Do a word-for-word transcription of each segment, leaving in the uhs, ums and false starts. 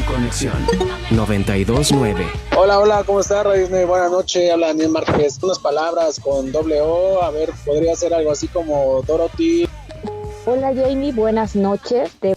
conexión noventa y dos punto nueve. Hola, hola, ¿cómo estás, Radio Disney? Buenas noches, habla Daniel Márquez. Unas palabras con doble O, a ver, podría ser algo así como Dorothy. Hola, Jamie, buenas noches. Te...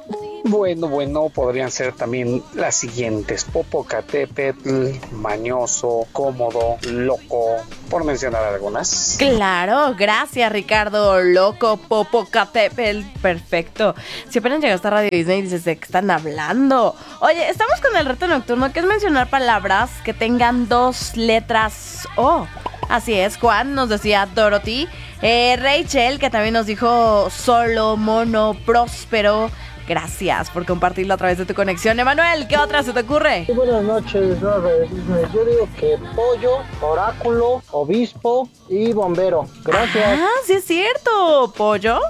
Bueno, bueno, podrían ser también las siguientes: Popocatépetl, mañoso, cómodo, loco, por mencionar algunas. Claro, gracias, Ricardo. Loco, Popocatépetl, perfecto. Si apenas llegaste a Radio Disney y dices, ¿de qué están hablando? Oye, estamos con el reto nocturno, que es mencionar palabras que tengan dos letras O. Así es, Juan nos decía Dorothy, eh, Rachel, que también nos dijo solo, mono, próspero. Gracias por compartirlo a través de tu conexión. Emanuel, ¿qué otra se te ocurre? Sí, buenas noches, no, yo digo que pollo, oráculo, obispo y bombero. Gracias. Ah, sí es cierto. Pollo,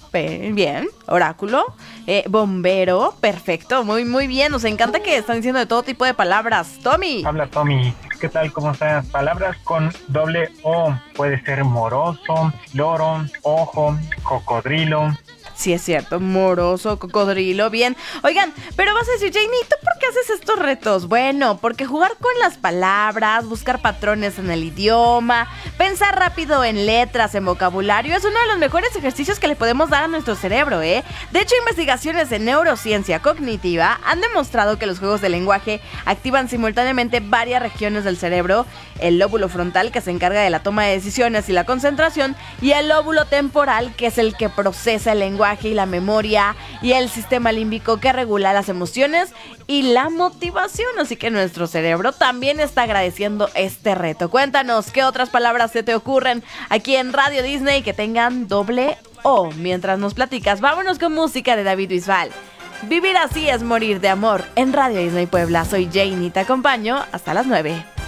bien. Oráculo, eh, bombero, perfecto. Muy, muy bien. Nos encanta que están diciendo de todo tipo de palabras. Tommy. Habla Tommy. ¿Qué tal? ¿Cómo están? Palabras con doble O. Puede ser moroso, loro, ojo, cocodrilo. Sí, es cierto, moroso, cocodrilo, bien. Oigan, pero vas a decir, Janie, ¿tú por qué haces estos retos? Bueno, porque jugar con las palabras, buscar patrones en el idioma, pensar rápido en letras, en vocabulario, es uno de los mejores ejercicios que le podemos dar a nuestro cerebro, ¿eh? De hecho, investigaciones de neurociencia cognitiva han demostrado que los juegos de lenguaje activan simultáneamente varias regiones del cerebro: el lóbulo frontal, que se encarga de la toma de decisiones y la concentración, y el lóbulo temporal, que es el que procesa el lenguaje y la memoria, y el sistema límbico, que regula las emociones y la motivación. Así que nuestro cerebro también está agradeciendo este reto. Cuéntanos qué otras palabras se te ocurren aquí en Radio Disney que tengan doble O. Mientras nos platicas, vámonos con música de David Bisbal. Vivir así es morir de amor en Radio Disney Puebla. Soy Janie, te acompaño hasta las nueve.